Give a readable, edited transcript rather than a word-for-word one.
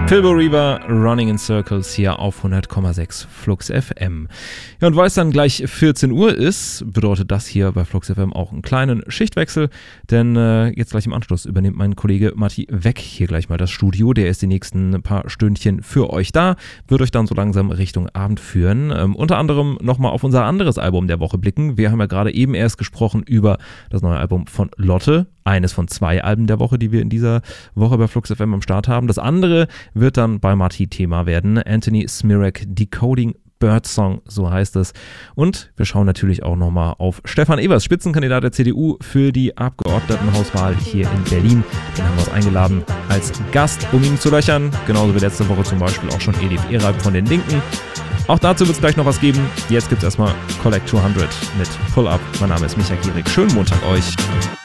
Filbo Reaver, Running in Circles hier auf 100,6 Flux FM. Ja, und weil es dann gleich 14 Uhr ist, bedeutet das hier bei Flux FM auch einen kleinen Schichtwechsel, denn jetzt gleich im Anschluss übernimmt mein Kollege Matti Weck hier gleich mal das Studio. Der ist die nächsten paar Stündchen für euch da, wird euch dann so langsam Richtung Abend führen. Unter anderem nochmal auf unser anderes Album der Woche blicken. Wir haben ja gerade eben erst gesprochen über das neue Album von Lotte. Eines von 2 Alben der Woche, die wir in dieser Woche bei Flux FM am Start haben. Das andere wird dann bei Matti Thema werden. Anthony Smirek, Decoding Birdsong, so heißt es. Und wir schauen natürlich auch nochmal auf Stefan Evers, Spitzenkandidat der CDU für die Abgeordnetenhauswahl hier in Berlin. Den haben wir uns eingeladen als Gast, um ihn zu löchern. Genauso wie letzte Woche zum Beispiel auch schon Elif Eralp von den Linken. Auch dazu wird es gleich noch was geben. Jetzt gibt es erstmal Collect 200 mit Pull Up. Mein Name ist Micha Gierig. Schönen Montag euch.